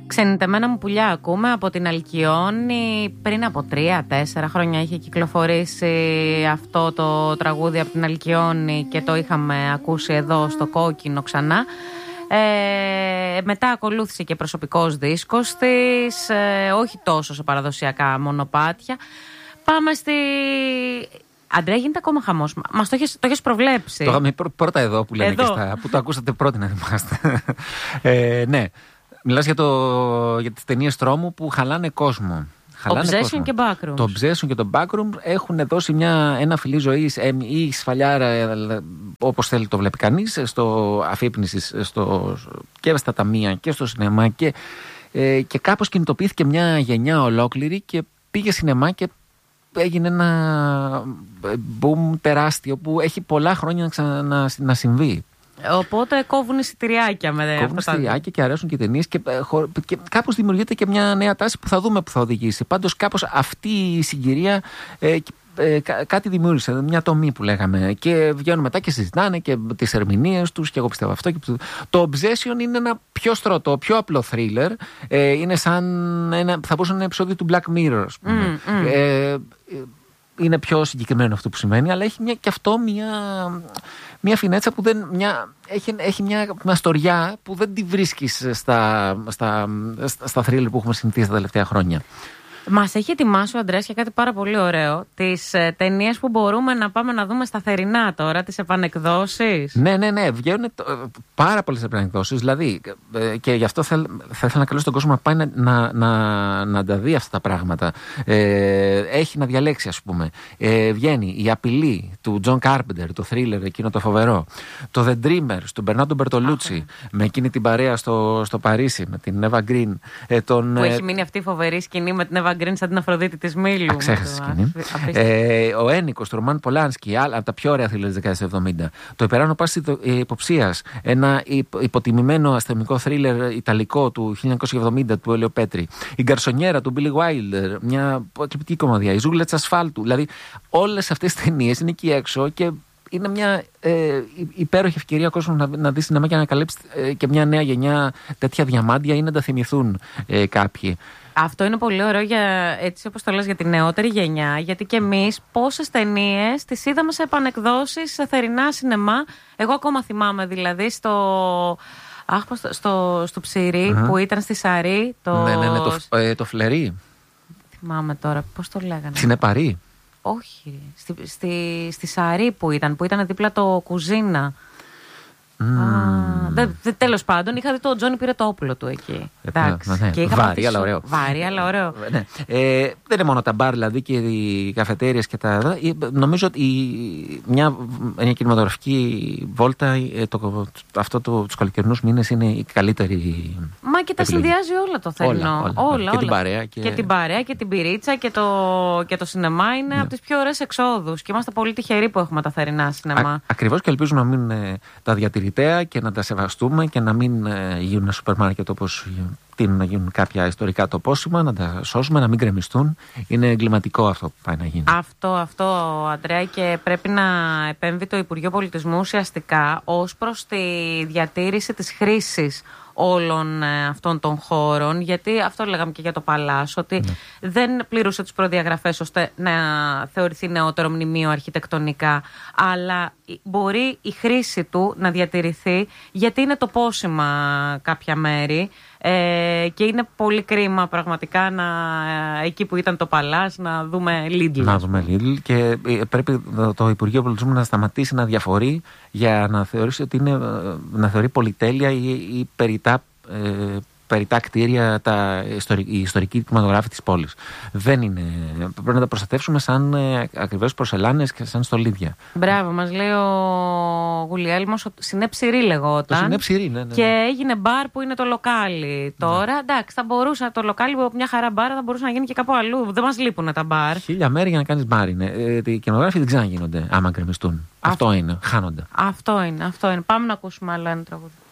Ξενιτεμένα μου πουλιά ακούμε από την Αλκιόνη. Πριν από 3-4 χρόνια είχε κυκλοφορήσει αυτό το τραγούδι από την Αλκιόνη και το είχαμε ακούσει εδώ στο Κόκκινο ξανά. Μετά ακολούθησε και προσωπικός δίσκος της, όχι τόσο σε παραδοσιακά μονοπάτια. Πάμε στη... Αντρέα, γίνεται ακόμα χαμός. Μας το έχεις προβλέψει. Το είχαμε πρώτα εδώ που λένε εδώ. Και στα... που το ακούσατε πρώτοι να θυμάστε. Ναι. Μιλάς για τις ταινίες τρόμου που χαλάνε κόσμο. Obsession και Backrooms. Το Obsession και το Backrooms έχουν δώσει ένα φιλί ζωής ή σφαλιάρα, όπως θέλει το βλέπει κανείς, στο αφύπνισης, και στα ταμεία και στο σινεμά και κάπως κινητοποιήθηκε μια γενιά ολόκληρη και πήγε σινεμά και έγινε ένα boom τεράστιο που έχει πολλά χρόνια να συμβεί. Οπότε κόβουν εισιτηριάκια με αυτά. Κόβουν εισιτηριάκια και αρέσουν και ταινίες και κάπως δημιουργείται και μια νέα τάση που θα δούμε που θα οδηγήσει. Πάντως κάπως αυτή η συγκυρία κάτι δημιούργησε, μια τομή που λέγαμε. Και βγαίνουν μετά και συζητάνε και τις ερμηνείες τους και εγώ πιστεύω αυτό. Το Obsession είναι ένα πιο στρωτό, πιο απλό thriller. Είναι σαν θα μπορούσε να είναι επεισόδιο του Black Mirror, ας πούμε. Είναι πιο συγκεκριμένο αυτό που σημαίνει, αλλά έχει και αυτό μια φινέτσα που έχει μια μαστοριά που δεν τη βρίσκεις στα thriller που έχουμε συνηθίσει τα τελευταία χρόνια. Μας έχει ετοιμάσει ο Ανδρέας για κάτι πάρα πολύ ωραίο. Τις ταινίες που μπορούμε να πάμε να δούμε στα θερινά τώρα, τις επανεκδόσεις. Ναι. Βγαίνουν πάρα πολλές επανεκδόσεις. Δηλαδή, και γι' αυτό θα ήθελα να καλέσω τον κόσμο να πάει να τα δει αυτά τα πράγματα. Έχει να διαλέξει, ας πούμε. Βγαίνει η Απειλή του Τζον Κάρπεντερ, το thriller εκείνο το φοβερό. Το The Dreamers του Μπερνάντο Μπερτολούτσι, με εκείνη την παρέα στο Παρίσι, με την Εύα Γκριν. Που έχει μείνει αυτή η φοβερή σκηνή με την Εύα Γκριν σαν την Αφροδίτη της Μήλου. Ξέχασε σκηνή. Ο Ένικος του Ρωμάν Πολάνσκι, από τα πιο ωραία θρύλερ της δεκαετίας του 70. Το Υπεράνω Πάση Υποψίας, ένα υποτιμημένο αστυνομικό θρύλερ ιταλικό του 1970 του Έλεο Πέτρη. Η Γκαρσονιέρα του Μπίλι Γουάιλντερ, μια εκλεπτική κομμωδία. Η Ζούγκλα της Ασφάλτου. Δηλαδή, όλες αυτές τις ταινίες είναι εκεί έξω και είναι μια υπέροχη ευκαιρία ο κόσμος να δει σινεμά και να ανακαλύψει και μια νέα γενιά τέτοια διαμάντια ή να τα θυμηθούν κάποιοι. Αυτό είναι πολύ ωραίο έτσι όπως το λες για τη νεότερη γενιά, γιατί και εμείς πόσες ταινίες τις είδαμε σε επανεκδόσεις, σε θερινά σινεμά. Εγώ ακόμα θυμάμαι δηλαδή στο Ψηρή που ήταν στη Σαρή. Το Φλερί. Θυμάμαι τώρα, πώς το λέγανε. Συνεπαρή. Όχι, στη Σαρή που ήταν δίπλα το Κουζίνα. Τέλος πάντων, είχα δει το Τζόνι Πυρετόπουλο του εκεί. Βάρη, αλλά ωραίο. Βάρη, αλλά ωραίο. Δεν είναι μόνο τα μπαρ, δηλαδή και οι καφετέριες και τα. Νομίζω ότι μια κινηματογραφική βόλτα, αυτό τους καλοκαιρινούς μήνες είναι η καλύτερη. Μα και τα συνδυάζει όλα το θερινό. Όλα. Και την παρέα. Και την παρέα και την πυρίτσα και το σινεμά είναι από τις πιο ωραίες εξόδους. Και είμαστε πολύ τυχεροί που έχουμε τα θερινά σινεμά. Ακριβώς, και ελπίζουμε να μείνουν τα διατηρητέα και να τα σεβαστούμε και να μην γίνουν σούπερ μάρκετ όπως να γίνουν κάποια ιστορικά τοπόσιμα, να τα σώσουμε, να μην γκρεμιστούν. Είναι εγκληματικό αυτό που πάει να γίνει. Αυτό, Αντρέα, και πρέπει να επέμβει το Υπουργείο Πολιτισμού ουσιαστικά ως προς τη διατήρηση της χρήσης όλων αυτών των χώρων, γιατί αυτό λέγαμε και για το Παλάς, ότι δεν πληρούσε τις προδιαγραφές ώστε να θεωρηθεί νεότερο μνημείο αρχιτεκτονικά, αλλά μπορεί η χρήση του να διατηρηθεί, γιατί είναι τοπόσιμα κάποια μέρη. Και είναι πολύ κρίμα πραγματικά εκεί που ήταν το Παλάς να δούμε Lidl. Να δούμε Lidl, και πρέπει το Υπουργείο Πολιτισμού να σταματήσει να διαφορεί για να θεωρήσει ότι να θεωρεί πολυτέλεια ή περιτά κτίρια η ιστορική κινηματογράφη της πόλης. Δεν είναι. Πρέπει να τα προστατεύσουμε σαν ακριβώς προσελάνες και σαν στολίδια. Μπράβο, μας λέει ο Γουλιέλμος, Συνέψηρή λεγόταν. Το Συνέψηρή, ναι. Και έγινε μπαρ που είναι το λοκάλι τώρα. Εντάξει, θα μπορούσε το λοκάλι, μια χαρά μπαρ, θα μπορούσε να γίνει και κάπου αλλού. Δεν μας λείπουν τα μπαρ. 1000 μέρη για να κάνεις μπαρ είναι. Οι κινηματογράφοι δεν ξαναγίνονται άμα γκρεμιστούν. Αυτό είναι. Χάνονται. Αυτό είναι. Πάμε να ακούσουμε άλλο ένα τραγούδι.